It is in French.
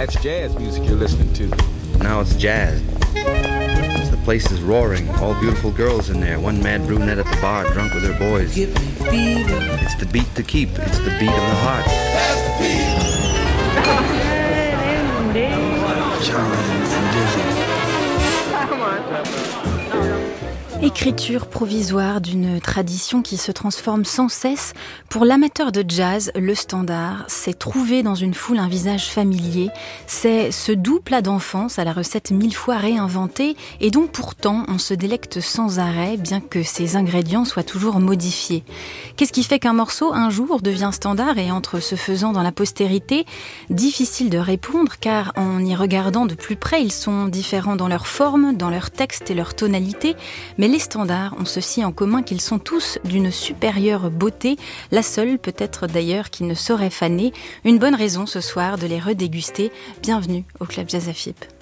That's jazz music you're listening to. Now it's jazz. The place is roaring, all beautiful girls in there, one mad brunette at the bar drunk with her boys. It's the beat to keep, it's the beat of the heart. That's the beat. Come on. Écriture provisoire d'une tradition qui se transforme sans cesse. Pour l'amateur de jazz, le standard, c'est trouver dans une foule un visage familier. C'est ce doux plat d'enfance à la recette 1000 fois réinventée et dont pourtant on se délecte sans arrêt, bien que ses ingrédients soient toujours modifiés. Qu'est-ce qui fait qu'un morceau, un jour, devient standard et entre ce faisant dans la postérité ? Difficile de répondre, car en y regardant de plus près, ils sont différents dans leur forme, dans leur texte et leur tonalité, mais les standards ont ceci en commun qu'ils sont tous d'une supérieure beauté, la seule peut-être d'ailleurs qui ne saurait faner. Une bonne raison ce soir de les redéguster. Bienvenue au Club Jazz AFIP.